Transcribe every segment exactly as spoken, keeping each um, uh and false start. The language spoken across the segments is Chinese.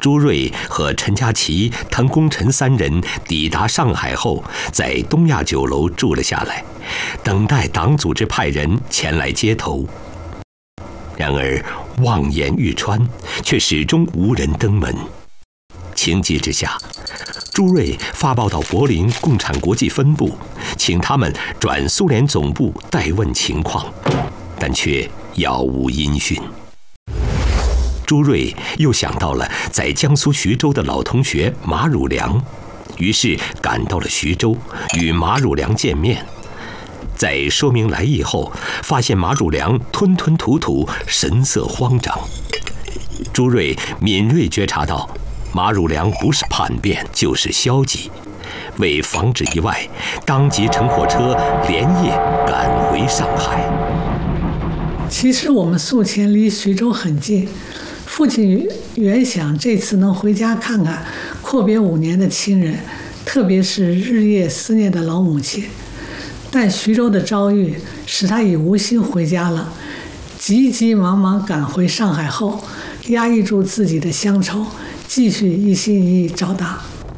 朱瑞和陈家祺、滕公陈三人抵达上海后，在东亚酒楼住了下来，等待党组织派人前来接头。然而望眼欲穿，却始终无人登门。情急之下，朱瑞发报到柏林共产国际分部，请他们转苏联总部代问情况，但却杳无音讯。朱瑞又想到了在江苏徐州的老同学马汝良，于是赶到了徐州，与马汝良见面。在说明来意后，发现马汝良吞吞吐吐，神色慌张。朱瑞敏锐觉察到，马汝良不是叛变，就是消极。为防止意外，当即乘火车连夜赶回上海。 其实我们宿迁离徐州很近，父亲原想这次能回家看看阔别五年的亲人，特别是日夜思念的老母亲。但徐州的遭遇使他已无心回家了，急急忙忙赶回上海后，压抑住自己的乡愁，继续一心一意找党。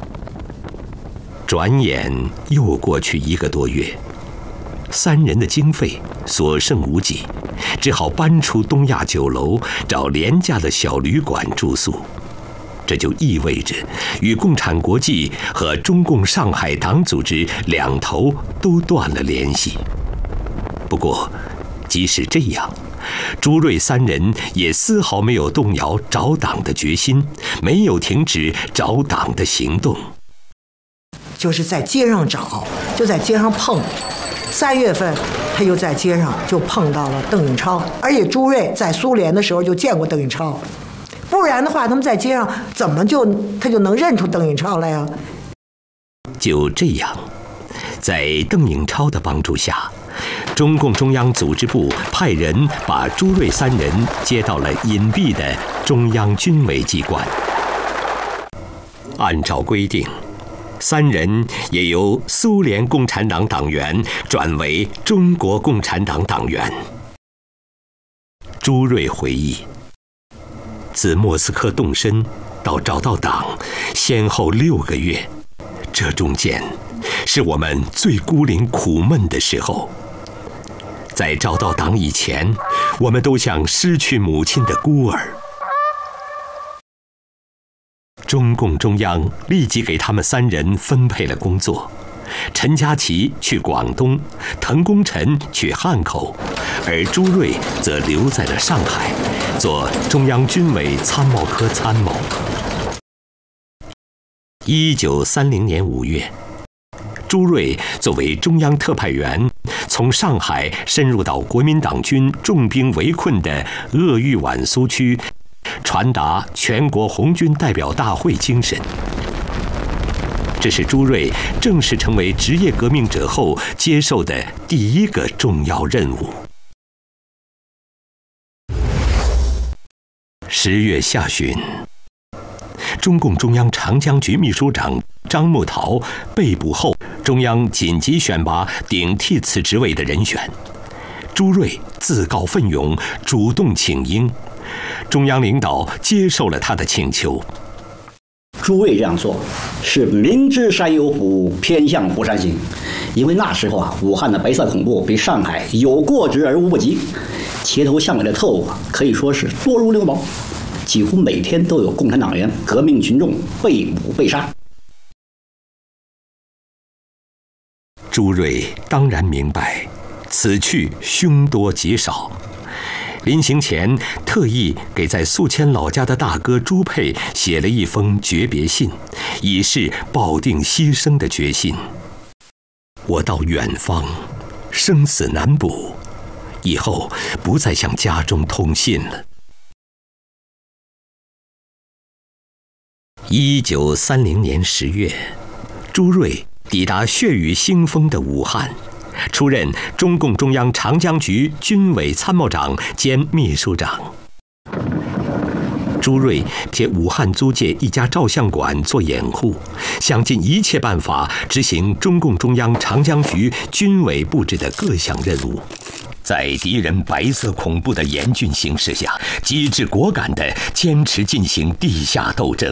转眼又过去一个多月，三人的经费所剩无几，只好搬出东亚酒楼，找廉价的小旅馆住宿。这就意味着与共产国际和中共上海党组织两头都断了联系。不过，即使这样，朱瑞三人也丝毫没有动摇找党的决心，没有停止找党的行动。 就是在街上找，就在街上碰。三月份，他又在街上就碰到了邓颖超，而且朱瑞在苏联的时候就见过邓颖超。不然的话，他们在街上怎么就他就能认出邓颖超来呀？ 就这样，在邓颖超的帮助下，中共中央组织部派人把朱瑞三人接到了隐蔽的中央军委机关。按照规定，三人也由苏联共产党党员转为中国共产党党员。朱瑞回忆，自莫斯科动身到找到党，先后六个月，这中间是我们最孤零苦闷的时候。在找到党以前，我们都像失去母亲的孤儿。中共中央立即给他们三人分配了工作，陈家祺去广东，滕公陈去汉口，而朱瑞则留在了上海，做中央军委参谋科参谋。一九三零年五月，朱瑞作为中央特派员，从上海深入到国民党军重兵围困的鄂豫皖苏区，传达全国红军代表大会精神。这是朱瑞正式成为职业革命者后接受的第一个重要任务。十月下旬，中共中央长江局秘书长张木陶被捕后，中央紧急选拔顶替此职位的人选。朱瑞自告奋勇，主动请缨，中央领导接受了他的请求。 朱瑞这样做是明知山有虎，偏向虎山行。因为那时候啊，武汉的白色恐怖比上海有过之而无不及，街头巷尾的特务可以说是多如牛毛，几乎每天都有共产党员、革命群众被捕被杀。 朱瑞当然明白此去凶多吉少，临行前特意给在宿迁老家的大哥朱佩写了一封诀别信，以示抱定牺牲的决心。我到远方，生死难卜，以后不再向家中通信了。一九三零年十月，朱瑞抵达血雨腥风的武汉，出任中共中央长江局军委参谋长兼秘书长。朱瑞借武汉租界一家照相馆做掩护，想尽一切办法执行中共中央长江局军委布置的各项任务。在敌人白色恐怖的严峻形势下，机智果敢地坚持进行地下斗争。